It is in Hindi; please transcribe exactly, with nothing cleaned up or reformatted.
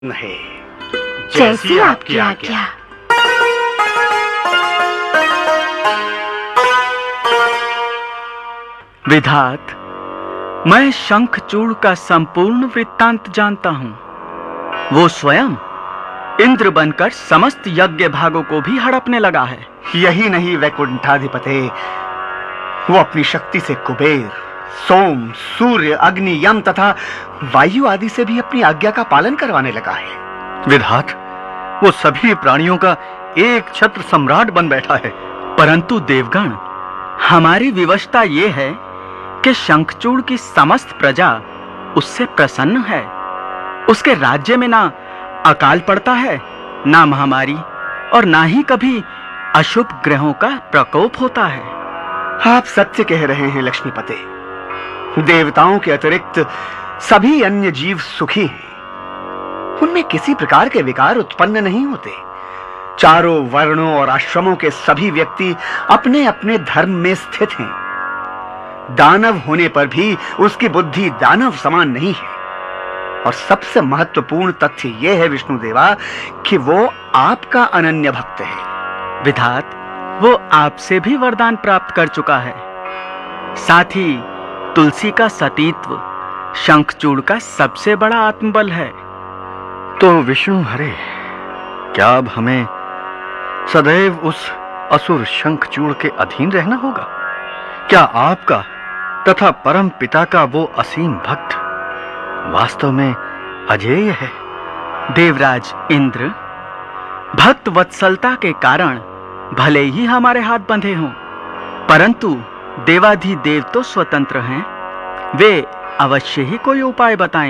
नहीं, जैसी आपकी आज्ञा। विधात, मैं शंखचूड़ का संपूर्ण वृत्तांत जानता हूं। वो स्वयं इंद्र बनकर समस्त यज्ञ भागों को भी हड़पने लगा है। यही नहीं वैकुंठाधिपते, वो अपनी शक्ति से कुबेर, सोम, सूर्य, अग्नि, यम तथा वायु आदि से भी अपनी आज्ञा का पालन करवाने लगा है। विधात, वो सभी प्राणियों का एक छत्र सम्राट बन बैठा है। परंतु देवगण, हमारी विवशता ये है कि शंखचूड़ की समस्त प्रजा उससे प्रसन्न है। उसके राज्य में ना अकाल पड़ता है, ना महामारी, और ना ही कभी अशुभ ग्रहों का प्रकोप होता है। आप सत्य कह रहे हैं लक्ष्मीपते। देवताओं के अतिरिक्त सभी अन्य जीव सुखी हैं। उनमें किसी प्रकार के विकार उत्पन्न नहीं होते। चारों वर्णों और आश्रमों के सभी व्यक्ति अपने अपने धर्म में स्थित हैं। दानव होने पर भी उसकी बुद्धि दानव समान नहीं है। और सबसे महत्वपूर्ण तथ्य यह है विष्णुदेवा कि वो आपका अनन्य भक्त है। विधात, वो आपसे भी वरदान प्राप्त कर चुका है। साथ ही तुलसी का सतीत्व शंखचूड़ का सबसे बड़ा आत्मबल है। तो विष्णु हरे, क्या अब हमें सदैव उस असुर शंखचूड़ के अधीन रहना होगा? क्या आपका तथा परम पिता का वो असीम भक्त वास्तव में अजेय है? देवराज इंद्र, भक्त वत्सलता के कारण भले ही हमारे हाथ बंधे हों, परंतु देवाधिदेव तो स्वतंत्र हैं। वे अवश्य ही कोई उपाय बताएं।